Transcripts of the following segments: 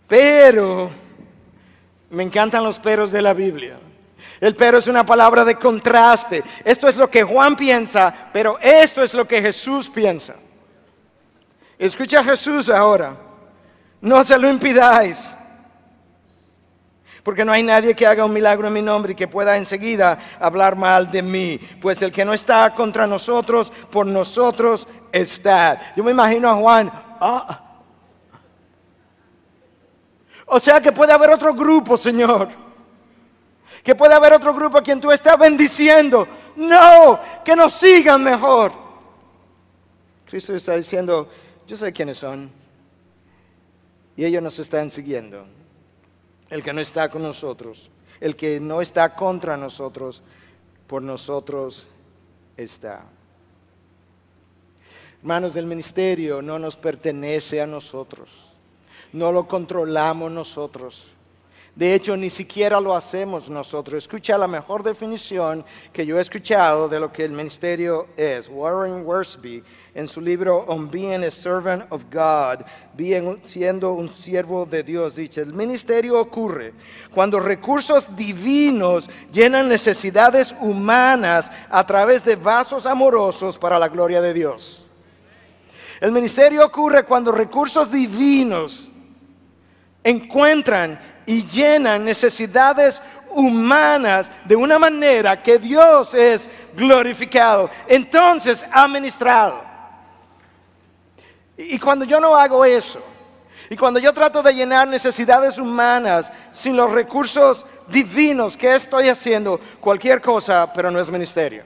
Pero, me encantan los peros de la Biblia. El pero es una palabra de contraste. Esto es lo que Juan piensa, pero esto es lo que Jesús piensa. Escucha a Jesús ahora. No se lo impidáis. Porque no hay nadie que haga un milagro en mi nombre y que pueda enseguida hablar mal de mí. Pues el que no está contra nosotros, por nosotros está. Yo me imagino a Juan. O sea que puede haber otro grupo, Señor. Que puede haber otro grupo a quien tú estás bendiciendo. No, que nos sigan mejor. Cristo está diciendo, yo sé quiénes son. Y ellos nos están siguiendo. El que no está con nosotros, el que no está contra nosotros, por nosotros está. Hermanos, el ministerio no nos pertenece a nosotros. No lo controlamos nosotros. De hecho, ni siquiera lo hacemos nosotros. Escucha la mejor definición que yo he escuchado de lo que el ministerio es. Warren Wiersbe, en su libro On Being a Servant of God, siendo un siervo de Dios, dice: el ministerio ocurre cuando recursos divinos llenan necesidades humanas a través de vasos amorosos para la gloria de Dios. El ministerio ocurre cuando recursos divinos encuentran y llenan necesidades humanas de una manera que Dios es glorificado. Entonces ha ministrado. Y cuando yo no hago eso, y cuando yo trato de llenar necesidades humanas sin los recursos divinos, ¿qué estoy haciendo? Cualquier cosa, pero no es ministerio.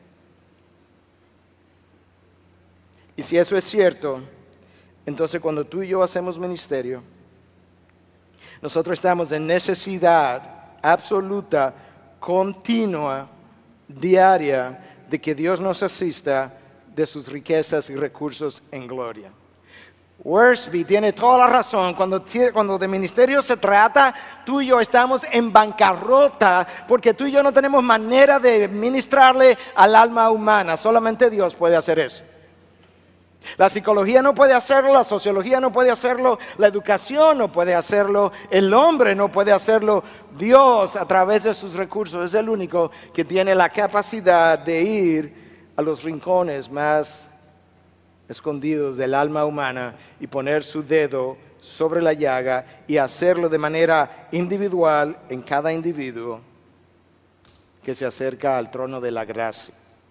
Y si eso es cierto, entonces cuando tú y yo hacemos ministerio, nosotros estamos en necesidad absoluta, continua, diaria, de que Dios nos asista de sus riquezas y recursos en gloria. Wiersbe tiene toda la razón. Cuando de ministerio se trata, tú y yo estamos en bancarrota, porque tú y yo no tenemos manera de ministrarle al alma humana. Solamente Dios puede hacer eso. La psicología no puede hacerlo, la sociología no puede hacerlo, la educación no puede hacerlo, el hombre no puede hacerlo. Dios, a través de sus recursos, es el único que tiene la capacidad de ir a los rincones más escondidos del alma humana y poner su dedo sobre la llaga y hacerlo de manera individual en cada individuo que se acerca al trono de la gracia.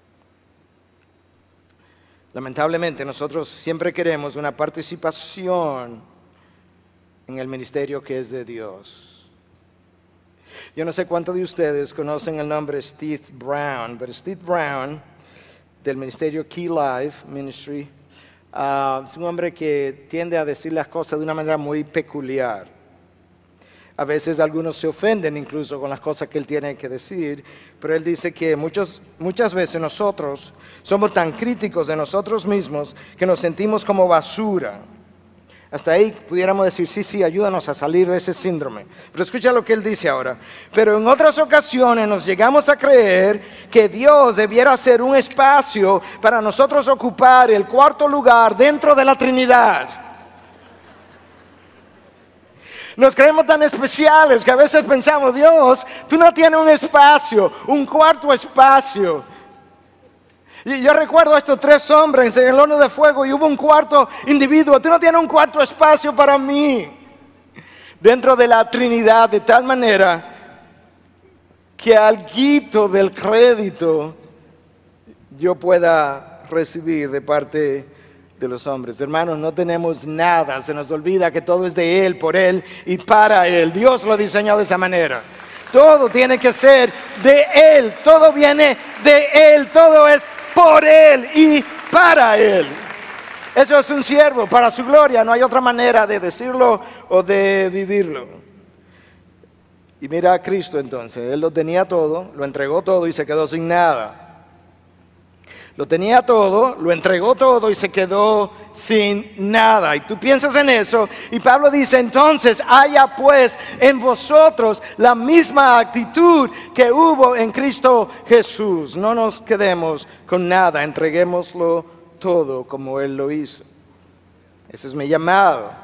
Lamentablemente nosotros siempre queremos una participación en el ministerio que es de Dios. Yo no sé cuántos de ustedes conocen el nombre Steve Brown, pero Steve Brown del ministerio Key Life Ministry es un hombre que tiende a decir las cosas de una manera muy peculiar. A veces algunos se ofenden incluso con las cosas que él tiene que decir, pero él dice que muchas veces nosotros somos tan críticos de nosotros mismos que nos sentimos como basura. Hasta ahí pudiéramos decir, sí, ayúdanos a salir de ese síndrome. Pero escucha lo que él dice ahora. Pero en otras ocasiones nos llegamos a creer que Dios debiera hacer un espacio para nosotros ocupar el cuarto lugar dentro de la Trinidad. Nos creemos tan especiales que a veces pensamos, Dios, tú no tienes un espacio, un cuarto espacio. Y yo recuerdo a estos tres hombres en el horno de fuego y hubo un cuarto individuo. Tú no tienes un cuarto espacio para mí dentro de la Trinidad, de tal manera que alguito del crédito yo pueda recibir de parte de los hombres. Hermanos, no tenemos nada, se nos olvida que todo es de Él, por Él y para Él. Dios lo diseñó de esa manera. Todo tiene que ser de Él, todo viene de Él, todo es por Él y para Él. Eso es un siervo para su gloria, no hay otra manera de decirlo o de vivirlo. Y mira a Cristo entonces, Él lo tenía todo, lo entregó todo y se quedó sin nada. Lo tenía todo, lo entregó todo y se quedó sin nada. Y tú piensas en eso y Pablo dice, entonces haya pues en vosotros la misma actitud que hubo en Cristo Jesús. No nos quedemos con nada, entreguémoslo todo como Él lo hizo. Ese es mi llamado.